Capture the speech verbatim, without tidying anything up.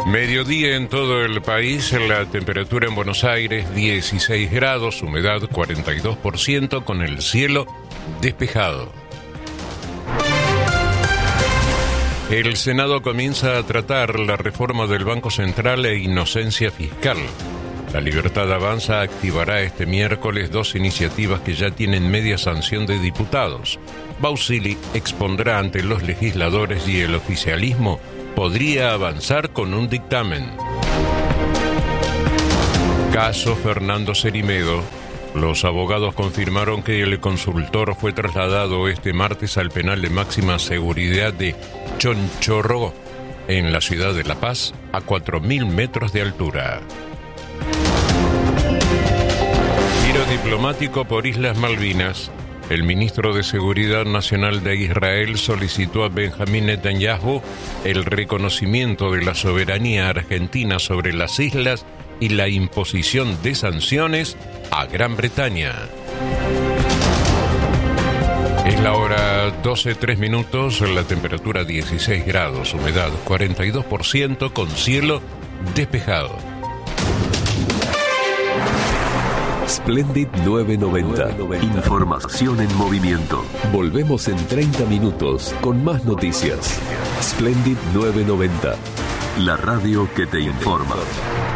Mediodía en todo el país, la temperatura en Buenos Aires dieciséis grados, humedad cuarenta y dos por ciento, con el cielo despejado. El Senado comienza a tratar la reforma del Banco Central e inocencia fiscal. La Libertad Avanza activará este miércoles dos iniciativas que ya tienen media sanción de diputados. Bausili expondrá ante los legisladores y el oficialismo podría avanzar con un dictamen. Caso Fernando Cerimedo. Los abogados confirmaron que el consultor fue trasladado este martes al penal de máxima seguridad de Chonchorro, en la ciudad de La Paz, a cuatro mil metros de altura. Giro diplomático por Islas Malvinas. El ministro de Seguridad Nacional de Israel solicitó a Benjamín Netanyahu el reconocimiento de la soberanía argentina sobre las islas y la imposición de sanciones a Gran Bretaña. Es la hora doce tres minutos, la temperatura dieciséis grados, humedad cuarenta y dos por ciento, con cielo despejado. Splendid novecientos noventa. Información en movimiento. Volvemos en treinta minutos con más noticias. Splendid novecientos noventa. La radio que te informa.